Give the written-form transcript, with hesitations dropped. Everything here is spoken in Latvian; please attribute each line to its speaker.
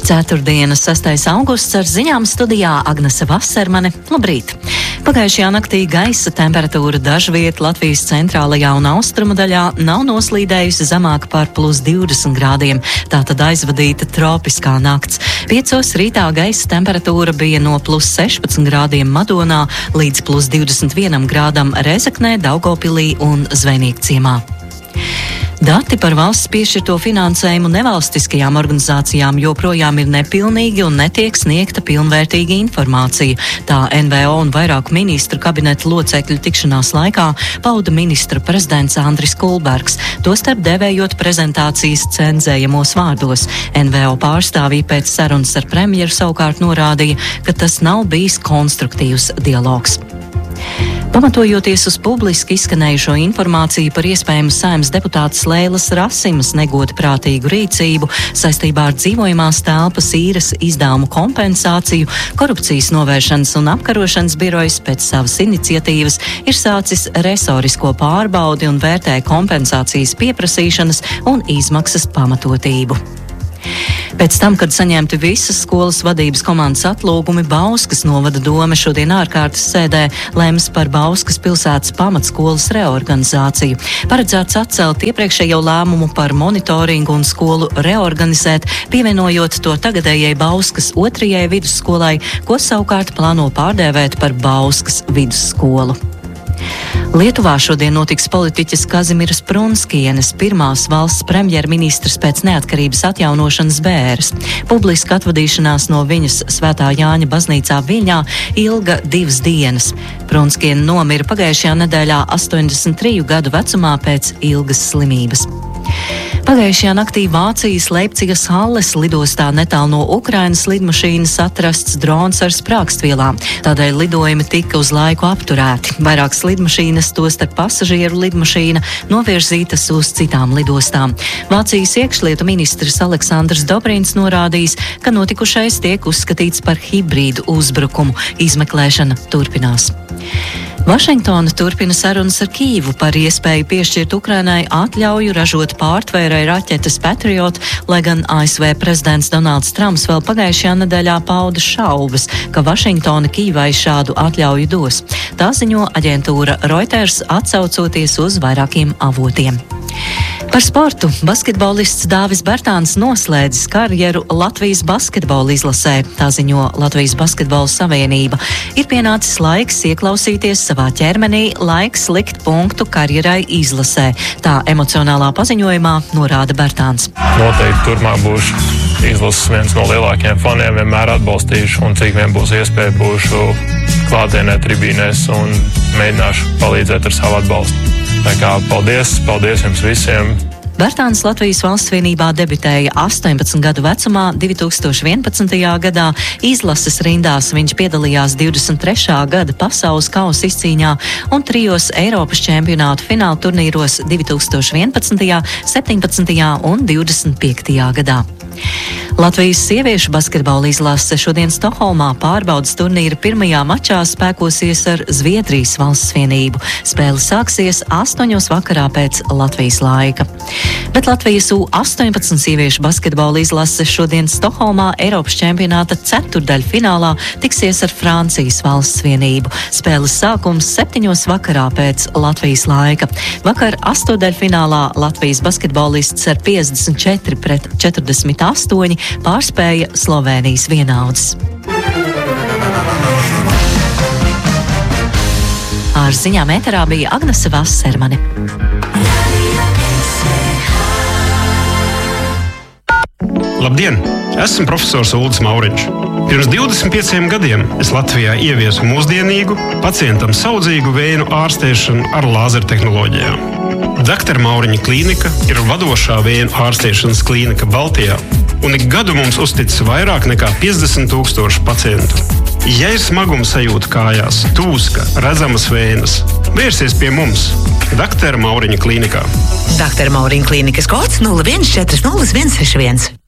Speaker 1: Ceturtdiena, 6. augusts, ar ziņām studijā Agnese Vasermane. Labrīt! Pagājušajā naktī gaisa temperatūra dažviet Latvijas centrālajā un austrumu daļā nav noslīdējusi zemāk par +20 grādiem. Tātad aizvadīta tropiskā nakts. 5 rītā gaisa temperatūra bija no +16 grādiem Madonā līdz +21 grādam Rezeknē, Daugavpilī un Zvejniekciemā. Dati par valsts piešķirto finansējumu nevalstiskajām organizācijām joprojām ir nepilnīgi un netiek sniegta pilnvērtīga informācija. Tā NVO un vairāku ministru kabineta locekļu tikšanās laikā pauda ministra prezidents Andris Kulbergs, tostarp devējot prezentācijas cenzējamos vārdos. NVO pārstāvji pēc sarunas ar premjeru savukārt norādīja, ka tas nav bijis konstruktīvs dialogs. Pamatojoties uz publiski izskanējušo informāciju par iespējamu Saeimas deputātes Leilas Rasimas negodprātīgu rīcību saistībā ar dzīvojamās telpas īres izdevumu kompensāciju, korupcijas novēršanas un apkarošanas birojas pēc savas iniciatīvas ir sācis resorisko pārbaudi un vērtē kompensācijas pieprasīšanas un izmaksas pamatotību. Pēc tam, kad saņemti visas skolas vadības komandas atlūgumi, Bauskas novada dome šodien ārkārtas sēdē lems par Bauskas pilsētas pamatskolas reorganizāciju. Paredzēts atcelt iepriekšējo lēmumu par monitoringu un skolu reorganizēt, pievienojot to tagadējai Bauskas 2. vidusskolai, ko savukārt plāno pārdēvēt par Bauskas vidusskolu. Lietuvā šodien notiks politiķes Kazimieras Prunskienes pirmās valsts premjerministras pēc neatkarības atjaunošanas bēres. Publiska atvadīšanās no viņas Svētā Jāņa baznīcā Viļņā ilga 2 dienas. Prunskiene nomira pagājušajā nedēļā 83 gadu vecumā pēc ilgas slimības. Pagājušajā naktī Vācijas Leipcigas Halles lidostā netālu no Ukrainas lidmašīnas atrasts drons ar sprākstvielām. Tādēļ lidojumi tika uz laiku apturēti. Vairākas lidmašīnas, tostarp pasažieru lidmašīna, novirzītas uz citām lidostām. Vācijas iekšlietu ministrs Aleksandrs Dobrins norādījis, ka notikušais tiek uzskatīts par hibrīdu uzbrukumu. Izmeklēšana turpinās. Vašingtona turpina sarunas ar Kīvu par iespēju piešķirt Ukrainai atļauju ražot pārtvērēju raķetes Patriot, lai gan ASV prezidents Donalds Trumps vēl pagājušajā nedēļā pauda šaubas, ka Vašingtona Kīvai šādu atļauju dos. Tā ziņo aģentūra Reuters, atsaucoties uz vairākiem avotiem. Par sportu basketbolists Dāvis Bertāns noslēdzis karjeru Latvijas basketbola izlasē, tā ziņo Latvijas Basketbola Savienība. Ir pienācis laiks ieklausīties savā ķermenī, laiks likt punktu karjerai izlasē. Tā emocionālā paziņojumā norāda Bertāns.
Speaker 2: Noteikti turpmāk būšu izlases viens no lielākajiem faniem, vienmēr atbalstīšu un cik vien būs iespēja būšu klātienē tribīnēs un mēģināšu palīdzēt ar savu atbalstu. Tā kā paldies jums visiem!
Speaker 1: Bertāns Latvijas valsts vienībā debitēja 18 gadu vecumā 2011. gadā. Izlases rindās viņš piedalījās 23. gada pasaules kausa izcīņā un 3 Eiropas čempionātu fināla turnīros 2011., 17. un 25. gadā. Latvijas sieviešu basketbola izlase šodien Stokholmā pārbaudas turnīra pirmajā mačā spēkosies ar Zviedrijas valsts vienību. Spēle sāksies 8 vakarā pēc Latvijas laika. Bet Latvijas U-18 sieviešu basketbola izlase šodien Stokholmā Eiropas čempionāta ceturtdaļfinālā tiksies ar Francijas valsts vienību. Spēles sākums 7 vakarā pēc Latvijas laika. Vakar astotdaļfinālā Latvijas basketbolists ar 54-48 pārspēja Slovēnijas vienaudzes. Ar ziņām ēterā bija Agnese Vasermane.
Speaker 3: Labdien! Esmu profesors Uldis Mauriņš. Pirms 25 gadiem es Latvijā ieviesu mūsdienīgu, pacientam saudzīgu vēju ārstēšanu ar lāzertehnoloģijām. Dr. Mauriņa klīnika ir vadošā vēju ārstēšanas klīnika Baltijā, un ik gadu mums uzticas vairāk nekā 50,000 pacientu. Ja ir smaguma sajūta kājās, tūska, redzamas vējas, vērsies pie mums, Dr. Mauriņa klīnikā.
Speaker 4: Dr. Mauriņa klīnikas kods 0140 161.